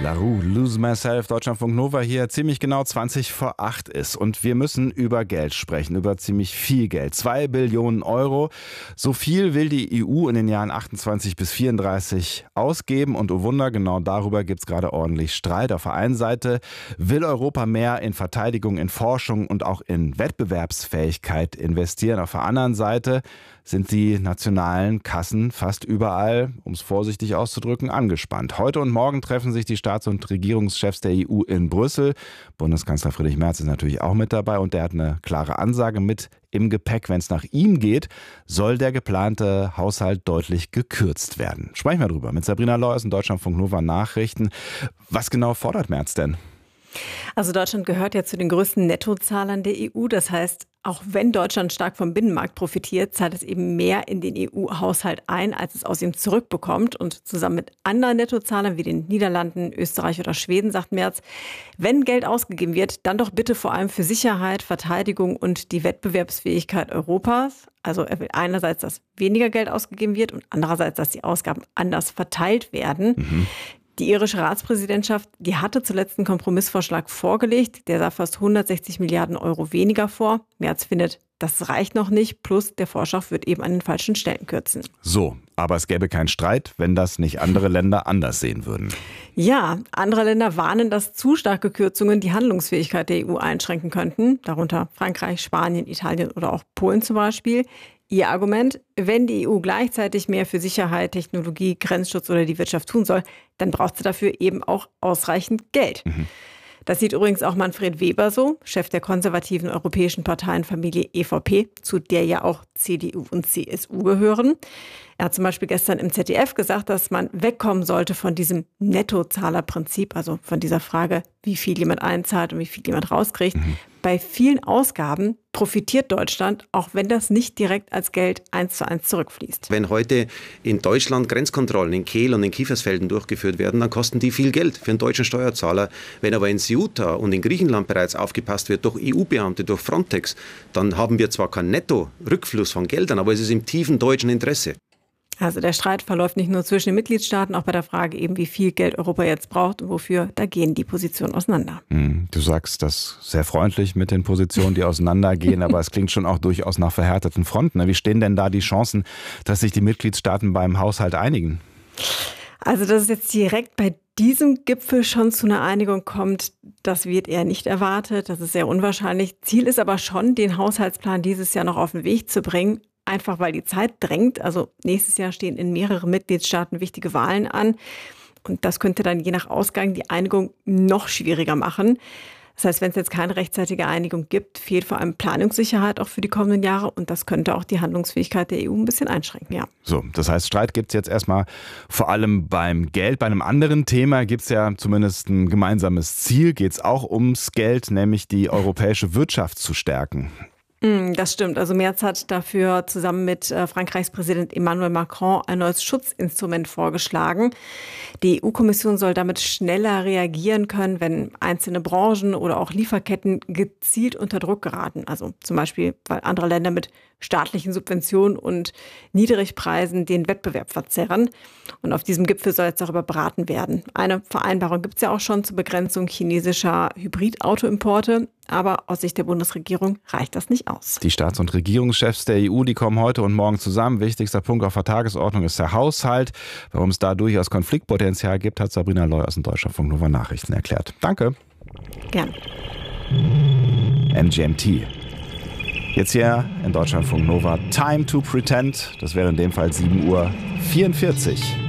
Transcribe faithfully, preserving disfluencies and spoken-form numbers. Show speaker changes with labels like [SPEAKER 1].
[SPEAKER 1] La Rue, Lose Myself, Deutschlandfunk Nova hier, ziemlich genau zwanzig vor acht ist. Und wir müssen über Geld sprechen, über ziemlich viel Geld. Zwei Billionen Euro. So viel will die E U in den Jahren achtundzwanzig bis vierunddreißig ausgeben. Und oh Wunder, genau darüber gibt es gerade ordentlich Streit. Auf der einen Seite will Europa mehr in Verteidigung, in Forschung und auch in Wettbewerbsfähigkeit investieren. Auf der anderen Seite sind die nationalen Kassen fast überall, um es vorsichtig auszudrücken, angespannt. Heute und morgen treffen sich die Staats- und Regierungschefs der E U in Brüssel. Bundeskanzler Friedrich Merz ist natürlich auch mit dabei und der hat eine klare Ansage mit im Gepäck. Wenn es nach ihm geht, soll der geplante Haushalt deutlich gekürzt werden. Sprechen wir drüber mit Sabrina Loy aus den Deutschlandfunk Nova Nachrichten. Was genau fordert Merz denn?
[SPEAKER 2] Also Deutschland gehört ja zu den größten Nettozahlern der E U. Das heißt, auch wenn Deutschland stark vom Binnenmarkt profitiert, zahlt es eben mehr in den E U-Haushalt ein, als es aus ihm zurückbekommt. Und zusammen mit anderen Nettozahlern wie den Niederlanden, Österreich oder Schweden, sagt Merz, wenn Geld ausgegeben wird, dann doch bitte vor allem für Sicherheit, Verteidigung und die Wettbewerbsfähigkeit Europas. Also er will einerseits, dass weniger Geld ausgegeben wird und andererseits, dass die Ausgaben anders verteilt werden. Mhm. Die irische Ratspräsidentschaft, die hatte zuletzt einen Kompromissvorschlag vorgelegt. Der sah fast hundertsechzig Milliarden Euro weniger vor. Merz findet, das reicht noch nicht. Plus der Vorschlag wird eben an den falschen Stellen kürzen.
[SPEAKER 1] So, aber es gäbe keinen Streit, wenn das nicht andere Länder anders sehen würden.
[SPEAKER 2] Ja, andere Länder warnen, dass zu starke Kürzungen die Handlungsfähigkeit der E U einschränken könnten. Darunter Frankreich, Spanien, Italien oder auch Polen zum Beispiel. Ihr Argument, wenn die E U gleichzeitig mehr für Sicherheit, Technologie, Grenzschutz oder die Wirtschaft tun soll, dann braucht sie dafür eben auch ausreichend Geld. Mhm. Das sieht übrigens auch Manfred Weber so, Chef der konservativen europäischen Parteienfamilie E V P, zu der ja auch C D U und C S U gehören. Er hat zum Beispiel gestern im Z D F gesagt, dass man wegkommen sollte von diesem Nettozahlerprinzip, also von dieser Frage, wie viel jemand einzahlt und wie viel jemand rauskriegt. Mhm. Bei vielen Ausgaben profitiert Deutschland, auch wenn das nicht direkt als Geld eins zu eins zurückfließt.
[SPEAKER 3] Wenn heute in Deutschland Grenzkontrollen in Kehl und in Kiefersfelden durchgeführt werden, dann kosten die viel Geld für einen deutschen Steuerzahler. Wenn aber in Ceuta und in Griechenland bereits aufgepasst wird durch E U-Beamte, durch Frontex, dann haben wir zwar keinen Netto-Rückfluss von Geldern, aber es ist im tiefen deutschen Interesse.
[SPEAKER 2] Also der Streit verläuft nicht nur zwischen den Mitgliedstaaten, auch bei der Frage eben, wie viel Geld Europa jetzt braucht und wofür, da gehen die Positionen auseinander.
[SPEAKER 1] Du sagst das sehr freundlich mit den Positionen, die auseinandergehen, aber es klingt schon auch durchaus nach verhärteten Fronten. Wie stehen denn da die Chancen, dass sich die Mitgliedstaaten beim Haushalt einigen?
[SPEAKER 2] Also dass es jetzt direkt bei diesem Gipfel schon zu einer Einigung kommt, das wird eher nicht erwartet. Das ist sehr unwahrscheinlich. Ziel ist aber schon, den Haushaltsplan dieses Jahr noch auf den Weg zu bringen. Einfach weil die Zeit drängt. Also nächstes Jahr stehen in mehreren Mitgliedstaaten wichtige Wahlen an. Und das könnte dann je nach Ausgang die Einigung noch schwieriger machen. Das heißt, wenn es jetzt keine rechtzeitige Einigung gibt, fehlt vor allem Planungssicherheit auch für die kommenden Jahre. Und das könnte auch die Handlungsfähigkeit der E U ein bisschen einschränken, ja.
[SPEAKER 1] So, das heißt, Streit gibt es jetzt erstmal vor allem beim Geld. Bei einem anderen Thema gibt es ja zumindest ein gemeinsames Ziel. Geht es auch ums Geld, nämlich die europäische Wirtschaft zu stärken.
[SPEAKER 2] Das stimmt. Also Merz hat dafür zusammen mit Frankreichs Präsident Emmanuel Macron ein neues Schutzinstrument vorgeschlagen. Die E U-Kommission soll damit schneller reagieren können, wenn einzelne Branchen oder auch Lieferketten gezielt unter Druck geraten. Also zum Beispiel, weil andere Länder mit staatlichen Subventionen und Niedrigpreisen den Wettbewerb verzerren. Und auf diesem Gipfel soll jetzt darüber beraten werden. Eine Vereinbarung gibt es ja auch schon zur Begrenzung chinesischer Hybridautoimporte. Aber aus Sicht der Bundesregierung reicht das nicht aus.
[SPEAKER 1] Die Staats- und Regierungschefs der E U, die kommen heute und morgen zusammen. Wichtigster Punkt auf der Tagesordnung ist der Haushalt. Warum es da durchaus Konfliktpotenzial gibt, hat Sabrina Loy aus den Deutschlandfunk Nova Nachrichten erklärt. Danke.
[SPEAKER 2] Gerne.
[SPEAKER 1] M G M T. Jetzt hier in Deutschlandfunk Nova Time to Pretend. Das wäre in dem Fall sieben Uhr vierundvierzig.